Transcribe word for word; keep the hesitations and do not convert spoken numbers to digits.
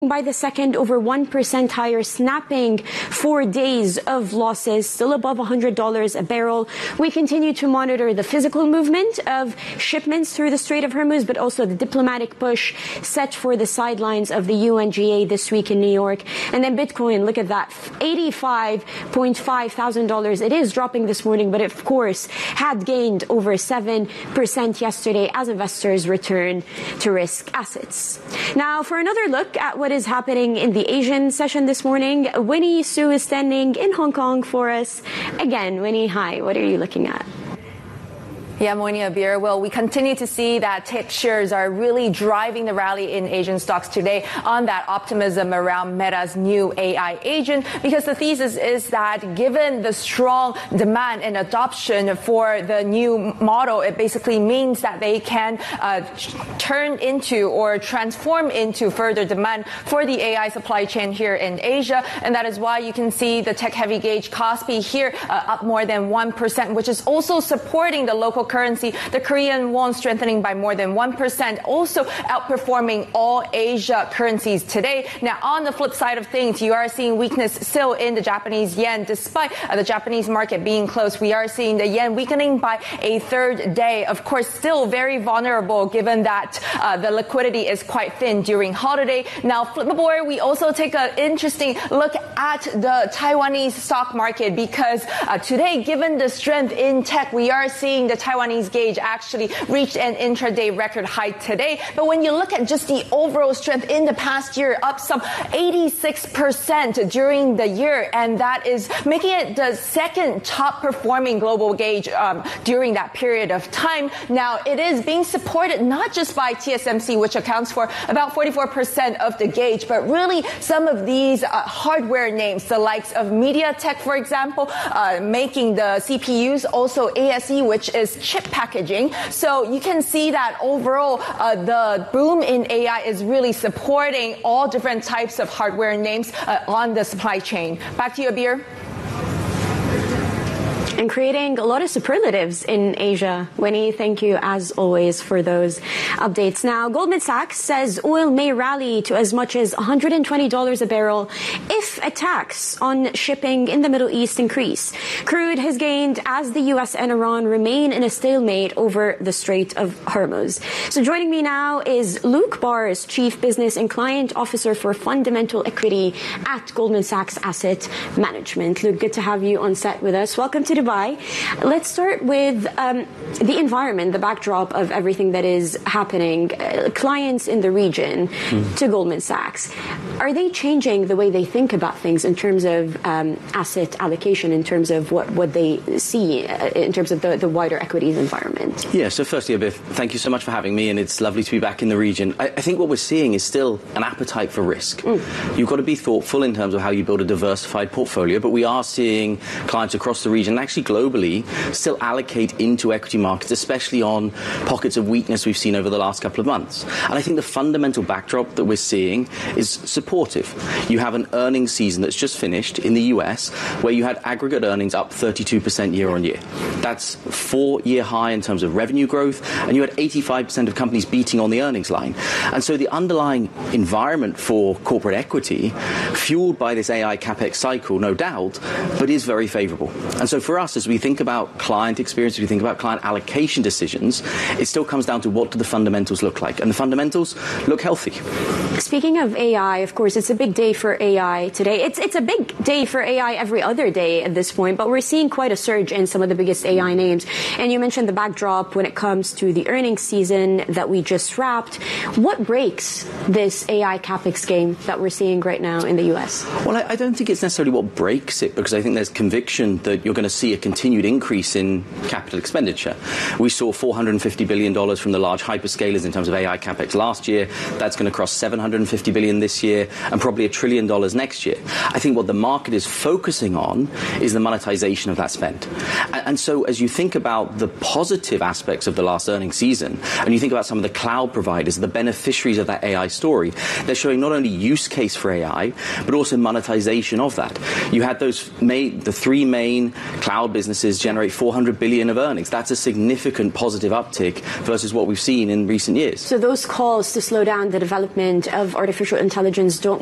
by the second, over one percent higher, snapping four days of losses, still above one hundred dollars a barrel. We continue to monitor the physical movement of shipments through the Strait of Hormuz, but also the diplomatic push set for the sidelines of the U N G A this week in New York. And then Bitcoin, look at that, eighty-five point five thousand dollars. It is dropping this morning, but of course had gained over seven percent yesterday as investors return to risk assets. Now, for another look at what is happening in the Asian session this morning, Winnie Su is standing in Hong Kong for us. Again, Winnie, hi. What are you looking at? Yeah, morning, Abir. Well, we continue to see that tech shares are really driving the rally in Asian stocks today on that optimism around Meta's new A I agent, because the thesis is that given the strong demand and adoption for the new model, it basically means that they can uh, turn into or transform into further demand for the A I supply chain here in Asia. And that is why you can see the tech-heavy gauge Kospi here uh, up more than one percent, which is also supporting the local currency, the Korean won strengthening by more than one percent, also outperforming all Asia currencies today. Now, on the flip side of things, you are seeing weakness still in the Japanese yen. Despite uh, the Japanese market being closed, we are seeing the yen weakening by a third day. Of course, still very vulnerable given that uh, the liquidity is quite thin during holiday. Now, flipboard, we also take an interesting look at the Taiwanese stock market, because uh, today, given the strength in tech, we are seeing the Taiwanese gauge actually reached an intraday record high today. But when you look at just the overall strength in the past year, up some eighty-six percent during the year, and that is making it the second top performing global gauge um, during that period of time. Now, it is being supported not just by T S M C, which accounts for about forty-four percent of the gauge, but really some of these uh, hardware names, the likes of MediaTek, for example, uh, making the C P Us, also A S E, which is chip packaging. So you can see that overall uh, the boom in A I is really supporting all different types of hardware names uh, on the supply chain. Back to you, Abir. And creating a lot of superlatives in Asia. Winnie, thank you as always for those updates. Now, Goldman Sachs says oil may rally to as much as one hundred twenty dollars a barrel if attacks on shipping in the Middle East increase. Crude has gained as the U S and Iran remain in a stalemate over the Strait of Hormuz. So joining me now is Luke Bars, Chief Business and Client Officer for Fundamental Equity at Goldman Sachs Asset Management. Luke, good to have you on set with us. Welcome to Dubai. Let's start with um, the environment, the backdrop of everything that is happening. Uh, clients in the region mm. to Goldman Sachs, are they changing the way they think about things in terms of um, asset allocation, in terms of what, what they see uh, in terms of the, the wider equities environment? Yeah, so firstly, Abir, thank you so much for having me, and it's lovely to be back in the region. I, I think what we're seeing is still an appetite for risk. Mm. You've got to be thoughtful in terms of how you build a diversified portfolio, but we are seeing clients across the region, actually globally, still allocate into equity markets, especially on pockets of weakness we've seen over the last couple of months. And I think the fundamental backdrop that we're seeing is supportive. You have an earnings season that's just finished in the U S where you had aggregate earnings up thirty-two percent year on year. That's four-year high in terms of revenue growth, and you had eighty-five percent of companies beating on the earnings line. And so the underlying environment for corporate equity, fueled by this A I CapEx cycle, no doubt, but is very favorable. And so for us, as we think about client experience, as we think about client allocation decisions, it still comes down to what do the fundamentals look like. And the fundamentals look healthy. Speaking of A I, of course, it's a big day for A I today. It's it's a big day for A I every other day at this point, but we're seeing quite a surge in some of the biggest A I names. And you mentioned the backdrop when it comes to the earnings season that we just wrapped. What breaks this A I CapEx game that we're seeing right now in the U S? Well, I, I don't think it's necessarily what breaks it, because I think there's conviction that you're going to see a continued increase in capital expenditure. We saw four hundred fifty billion dollars from the large hyperscalers in terms of A I CapEx last year. That's going to cross seven hundred fifty billion dollars this year and probably a trillion dollars next year. I think what the market is focusing on is the monetization of that spend. And, and so as you think about the positive aspects of the last earnings season, and you think about some of the cloud providers, the beneficiaries of that A I story, they're showing not only use case for A I, but also monetization of that. You had those main, the three main cloud cloud businesses generate four hundred billion of earnings. That's a significant positive uptick versus what we've seen in recent years. So those calls to slow down the development of artificial intelligence don't